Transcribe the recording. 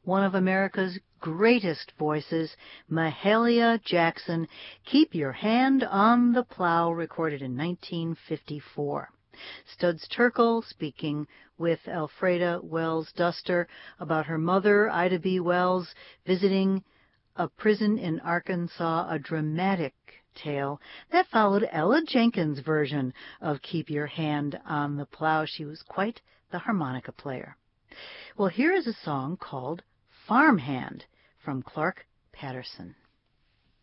one of America's greatest voices, Mahalia Jackson, Keep Your Hand on the Plow, recorded in 1954. Studs Terkel speaking with Alfreda Wells Duster about her mother, Ida B. Wells, visiting a prison in Arkansas, a dramatic tale. That followed Ella Jenkins' version of Keep Your Hand on the Plow. She was quite the harmonica player. Well, here is a song called Farmhand from Clark Patterson.